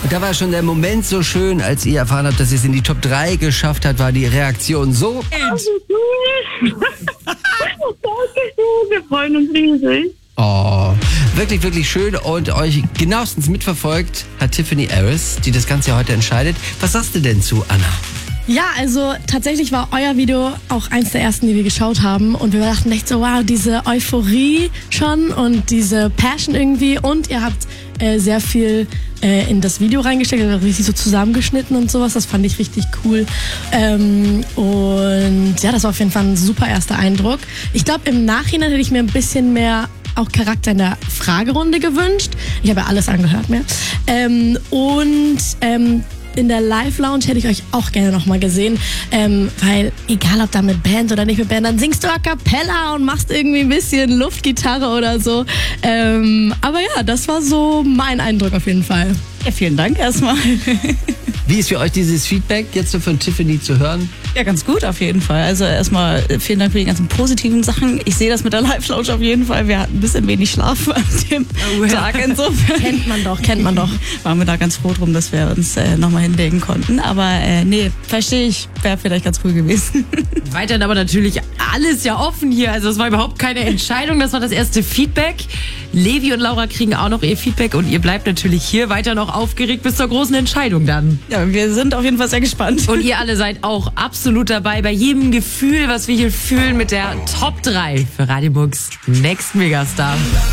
Und da war schon der Moment so schön, als ihr erfahren habt, dass ihr es in die Top 3 geschafft habt, war die Reaktion so. Dankeschön, wir freuen uns riesig. Oh, wirklich, wirklich schön. Und euch genauestens mitverfolgt hat Tiffany Harris, die das Ganze heute entscheidet. Was sagst du denn zu Anna? Ja, also tatsächlich war euer Video auch eins der ersten, die wir geschaut haben. Und wir dachten echt so, wow, diese Euphorie schon und diese Passion irgendwie. Und ihr habt sehr viel in das Video reingesteckt, richtig so zusammengeschnitten und sowas. Das fand ich richtig cool. Und ja, das war auf jeden Fall ein super erster Eindruck. Ich glaube, im Nachhinein hätte ich mir ein bisschen mehr auch Charakter in der Fragerunde gewünscht. Ich habe ja alles angehört mehr. In der Live-Lounge hätte ich euch auch gerne nochmal gesehen, weil egal ob da mit Band oder nicht mit Band, dann singst du a cappella und machst irgendwie ein bisschen Luftgitarre oder so. Aber ja, das war so mein Eindruck auf jeden Fall. Ja, vielen Dank erstmal. Wie ist für euch dieses Feedback jetzt so von Tiffany zu hören? Ja, ganz gut auf jeden Fall. Also erstmal vielen Dank für die ganzen positiven Sachen. Ich sehe das mit der Live-Lounge auf jeden Fall. Wir hatten ein bisschen wenig Schlaf an dem Tag. Insofern Kennt man doch. waren wir da ganz froh drum, dass wir uns nochmal hinlegen konnten. Aber nee, verstehe ich, wäre vielleicht ganz cool gewesen. Weiterhin aber natürlich alles ja offen hier. Also es war überhaupt keine Entscheidung, das war das erste Feedback. Levi und Laura kriegen auch noch ihr Feedback und ihr bleibt natürlich hier weiter noch aufgeregt bis zur großen Entscheidung dann. Ja, wir sind auf jeden Fall sehr gespannt. Und ihr alle seid auch absolut dabei bei jedem Gefühl, was wir hier fühlen mit der Top 3 für Radio Mux Next Megastar.